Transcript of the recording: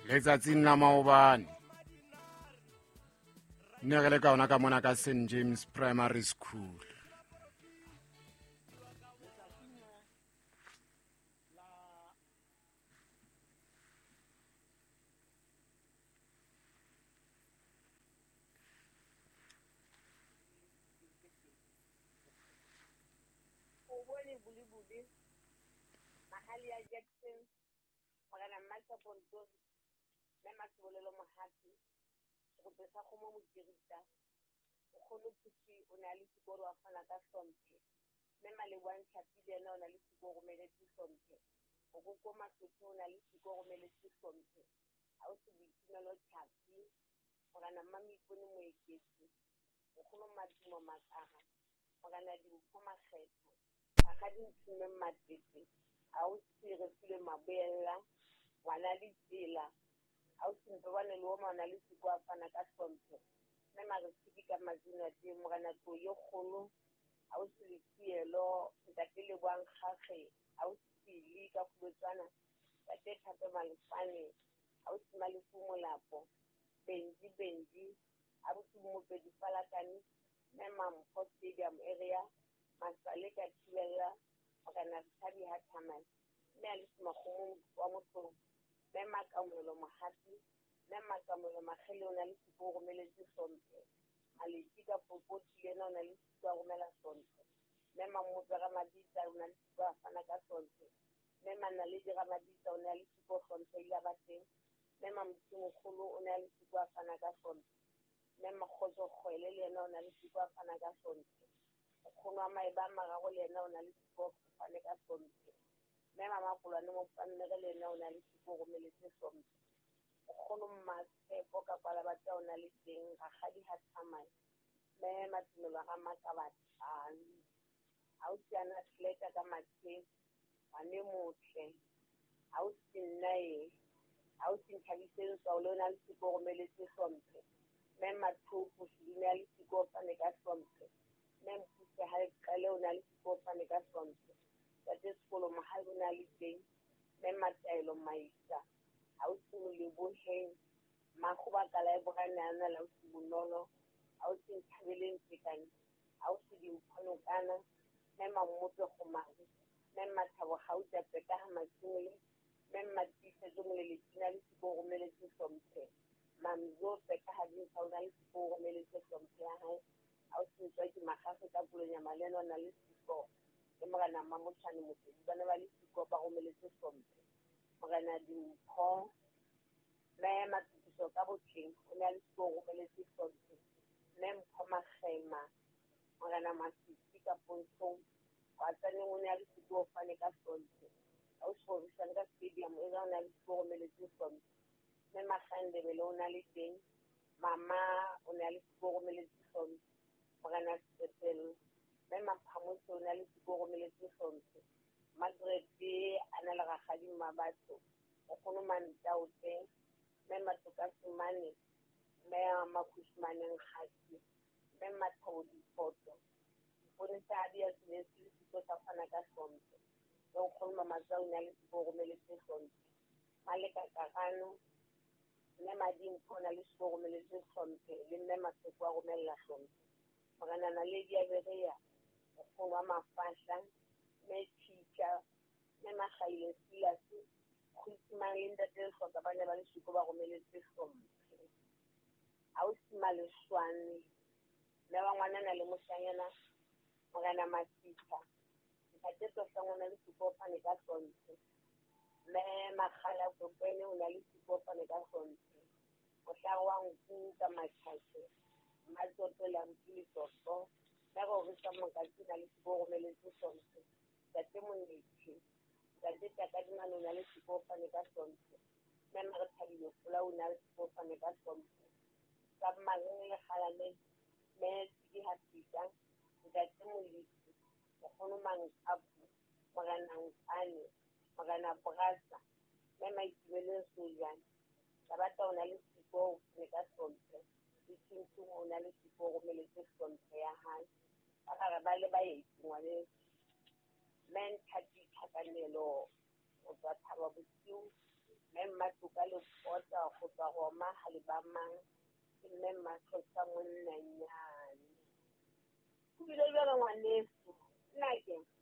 letsatsing la maobane ne re le ka ona ka mona ka St James Primary School. Jackson, magana mmatsa pontori, mme matsolelo mohati, go besa go mo modirisa, o kgone phuthi o na le sekoro wa fana ka hlomphe, mme malebwan tlhapile ena o na le sekoro meletse hlomphe, o go masotho o na le sekoro meletse hlomphe, ha o se boitumelo tlhapi, magana mmamipone moeketsi, o kgone matumo makara, magana dimpho makgetha, ga dinthume matete, ha o se refile mabella, ngwana le tsela, ha o se mpebane le oma o na le seko a fana ka hlomphe, mme maresidi ka mazina a teng mogana tlo ye kgolo, ha o se lefielo, ntate Leboang Kgakge, ha o se pili ka Kgoletswana, ntate Thato Malefane, ha o se Malefu Molapo, Benji, ha o se Mopedi Falakane, mme Mampho Stadium area, Masale ka Thibela, magana Thabi Hathamai, mme a le Makgomong wa Motlong, mme Makamolo Mohati, mme Makamolo Magele o na le seko o romeletse hlomphe, Maleti ka Popoti le ena o na le seko a romela hlomphe, mme Mamotse Ramadisa o na le seko a fana ka hlomphe, mme Manaledi Ramadisa o na le seko hlomphe ile a bateng, mme Mamotse Mogolo o na le seko a fana ka hlomphe, mme Makgotso Kgwele le ena o na le seko a fana ka hlomphe, Kgono wa Maeba Marago le ena o na le seko a fana ka hlomphe, mme Mamapolwane Mofannere le ena o na le seko o romeletse hlomphe, Kgono Mmatshepo ka Palabata o na le teng Rakgadi Hathamai, mme Matumelo ga Makabatlane, ha o siana Tleta ka Mathe, Wane Motle, ha o se nnae, ha o se Nthabiseng Tsaolo o na le seko o romeletse hlomphe, mme Mathopo Sedimo ya le seko o fane ka hlomphe, mme Mpuse ha Qale o na le seko o fane ka hlomphe, tate Sekolo Mohale o na le teng, mme Mataelo Maisa, ha o se Moleboheng, Makgoba Kalaeborane a na la o se Bonolo, ha o se Nthabeleng Tsekane, ha o se Dimphonokana, mme Mamotse Kgomari, mme Mathabo Gauta Peta Hamatsingwe, mme Matisa Jomoleletsina le seko o romeletse hlomphe, Mamzo Peta Hadinsa o na le seko o romeletse hlomphe ya hae, ha o se Ntswaki Magafe ka Pulonyama le ena o na le seko, le Morena Mamotshane Mosedi ba ne ba le seko ba romeletse hlomphe, Morena Dimpho, mme Matukiso ka Botleng o ne a le seko o romeletse hlomphe, mme Mpho Magema, Morena Masisi ka Pontshong, Watsaneng o ne a le seko o fane ka hlomphe, ha o se Rorisane ka Stadium e o na le seko o romeletse hlomphe, mme Makgandebele o na le teng, Mama o ne a le seko o romeletse hlomphe, Morena Setelo, mme Maphamotse o ne a le seko o romeletse hlomphe, Margaret a na le Rakgadi Mabatho, o kgono Mantaote, mme Matoka Sumane, mme Makhushimane Nkgasi, mme Mathabo Dipoto, Mpone sa Adi ya Senesi le seko sa fana ka hlomphe, mme o kgono Mamatsa o ne a le seko o romeletse hlomphe, Maleka Karano, mme Madimpho o na le seko o romeletse hlomphe, le mme Maseko a romella hlomphe, Morena Naledi ya Berea, o kgono wa Mafahla, mme Teacher, mme Magaile Silase, go itimang le ntate Lehloka ba ne ba le seko ba romeletse hlomphe, ha o se Maleshwane, mme wa Ngwanana le Moshanyana, Morena Masitha, ntate Tsohlang o na le seko o fane ka hlomphe, mme Makgala Kopene o na le seko o fane ka hlomphe, Mohlare wa Nku ka Matjhatjhe, Mmatsoto Lampile Toto, mme Rorisa Mokati o na le seko o romeletse hlomphe, tate Monyethi, tate Takadimane o na le seko o fane ka hlomphe, mme Marethabile Fola o na le seko o fane ka hlomphe, Submarine le Kgalane, mme Tsiki Hapita, ntate Molisi, o kgono Mankapu, Morena Nkane, Morena Brasa, mme Maitumelo Sojana, Tabata o na le seko o fane ka hlomphe, le Thunthung o na le seko o romeletse hlomphe ya hae, ba gare ba le baeti ngwaneso, mme Nthati Tlhakanelo o tswa Thaba Bosiu, mme Mmatoka Lepota bahale ba mang ke mme Matlotla Monnanyane. Go bile jalo ngwaneso, nna ke